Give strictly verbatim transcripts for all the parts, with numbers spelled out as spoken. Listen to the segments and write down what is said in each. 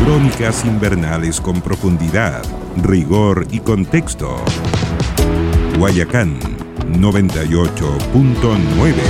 Crónicas invernales con profundidad, rigor y contexto. Guayacán noventa y ocho punto nueve.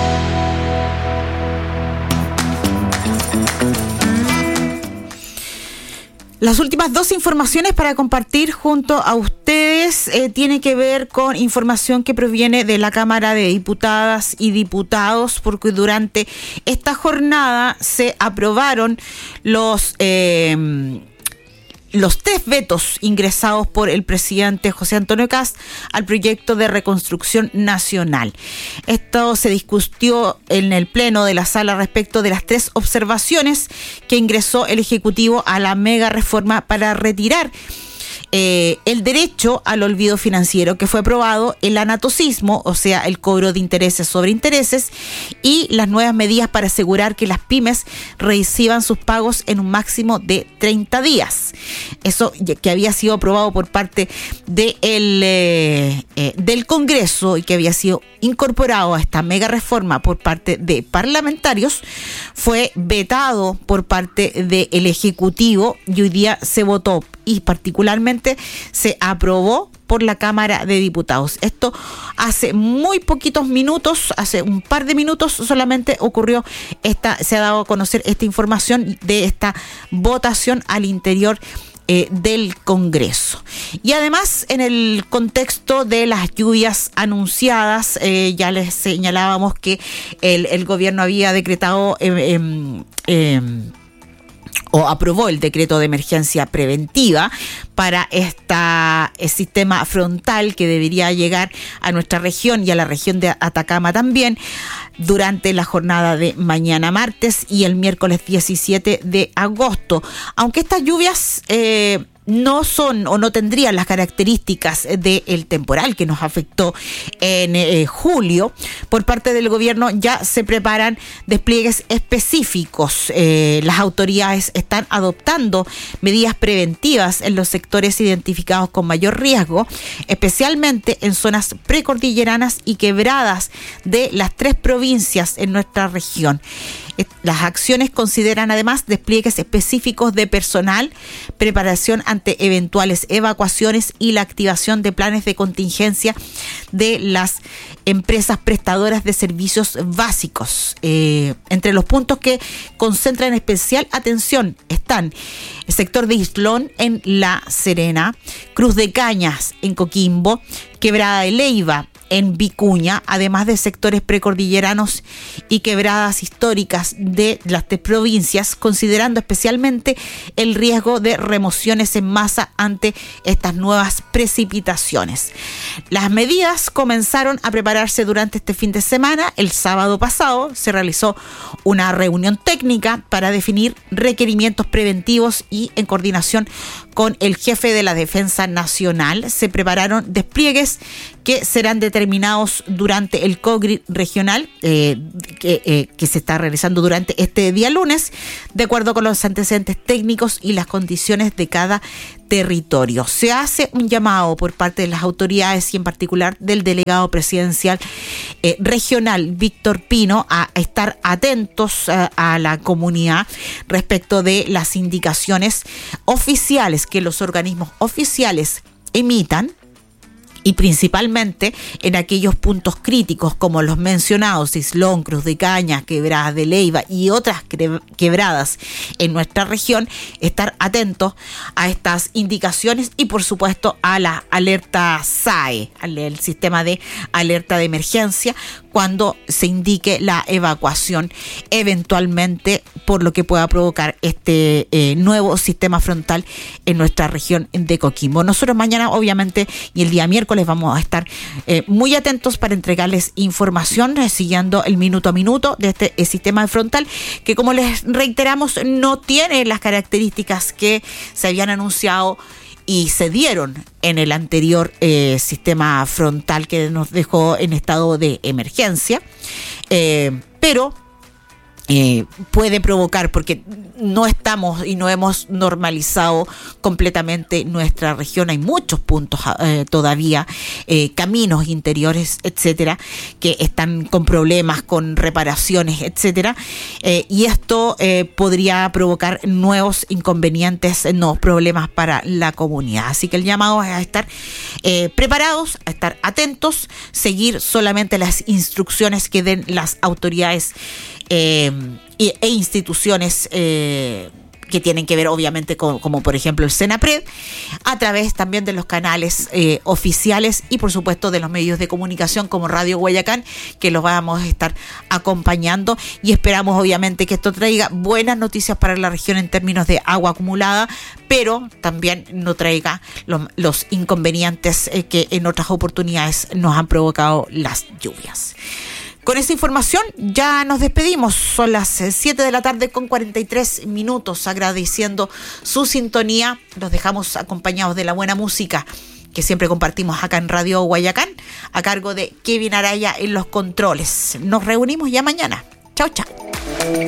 Las últimas dos informaciones para compartir junto a ustedes eh, tiene que ver con información que proviene de la Cámara de Diputadas y Diputados, porque durante esta jornada se aprobaron los eh, los tres vetos ingresados por el presidente José Antonio Kast al proyecto de reconstrucción nacional. Esto se discutió en el pleno de la sala respecto de las tres observaciones que ingresó el Ejecutivo a la mega reforma para retirar Eh, el derecho al olvido financiero, que fue aprobado, el anatocismo, o sea, el cobro de intereses sobre intereses, y las nuevas medidas para asegurar que las pymes reciban sus pagos en un máximo de treinta días. Eso que había sido aprobado por parte de el, eh, eh, del Congreso y que había sido incorporado a esta mega reforma por parte de parlamentarios, fue vetado por parte del Ejecutivo y hoy día se votó y particularmente se aprobó por la Cámara de Diputados. Esto hace muy poquitos minutos, hace un par de minutos solamente ocurrió esta, se ha dado a conocer esta información de esta votación al interior Eh, del Congreso. Y además, en el contexto de las lluvias anunciadas, eh, ya les señalábamos que el, el gobierno había decretado eh, eh, eh, o aprobó el decreto de emergencia preventiva para este sistema frontal que debería llegar a nuestra región y a la región de Atacama también durante la jornada de mañana martes y el miércoles diecisiete de agosto. Aunque estas lluvias eh, no son o no tendrían las características del temporal que nos afectó en eh, julio, por parte del gobierno ya se preparan despliegues específicos. Eh, las autoridades están adoptando medidas preventivas en los sectores identificados con mayor riesgo, especialmente en zonas precordilleranas y quebradas de las tres provincias en nuestra región. Las acciones consideran además despliegues específicos de personal, preparación ante eventuales evacuaciones y la activación de planes de contingencia de las empresas prestadoras de servicios básicos. Eh, entre los puntos que concentran especial atención están el sector de Islón en La Serena, Cruz de Cañas en Coquimbo, Quebrada de Leiva en Vicuña, además de sectores precordilleranos y quebradas históricas de las tres provincias, considerando especialmente el riesgo de remociones en masa ante estas nuevas precipitaciones. Las medidas comenzaron a prepararse durante este fin de semana. El sábado pasado se realizó una reunión técnica para definir requerimientos preventivos y en coordinación con el jefe de la Defensa Nacional se prepararon despliegues que serán determinados durante el COGRI regional eh, que, eh, que se está realizando durante este día lunes, de acuerdo con los antecedentes técnicos y las condiciones de cada territorio. Se hace un llamado por parte de las autoridades y en particular del delegado presidencial eh, regional, Víctor Pino, a estar atentos a, a la comunidad respecto de las indicaciones oficiales que los organismos oficiales emitan, y principalmente en aquellos puntos críticos como los mencionados, Islón, Cruz de Cañas, Quebradas de Leiva y otras quebradas en nuestra región, estar atentos a estas indicaciones y por supuesto a la alerta S A E, al sistema de alerta de emergencia, cuando se indique la evacuación eventualmente por lo que pueda provocar este eh, nuevo sistema frontal en nuestra región de Coquimbo. Nosotros mañana obviamente y el día miércoles vamos a estar eh, muy atentos para entregarles información eh, siguiendo el minuto a minuto de este eh, sistema frontal que, como les reiteramos, no tiene las características que se habían anunciado y se dieron en el anterior eh, sistema frontal que nos dejó en estado de emergencia, eh, pero eh, puede provocar, porque no estamos y no hemos normalizado completamente nuestra región. Hay muchos puntos eh, todavía, eh, caminos interiores, etcétera, que están con problemas, con reparaciones, etcétera, eh, y esto eh, podría provocar nuevos inconvenientes, nuevos problemas para la comunidad. Así que el llamado es a estar eh, preparados, a estar atentos, seguir solamente las instrucciones que den las autoridades eh, e instituciones eh, que tienen que ver obviamente con, como por ejemplo el Senapred, a través también de los canales eh, oficiales y por supuesto de los medios de comunicación como Radio Guayacán, que los vamos a estar acompañando, y esperamos obviamente que esto traiga buenas noticias para la región en términos de agua acumulada, pero también no traiga lo, los inconvenientes eh, que en otras oportunidades nos han provocado las lluvias. Con esta información ya nos despedimos. Son las siete de la tarde con cuarenta y tres minutos. Agradeciendo su sintonía. Los dejamos acompañados de la buena música que siempre compartimos acá en Radio Guayacán, a cargo de Kevin Araya en los controles. Nos reunimos ya mañana. Chao, chao.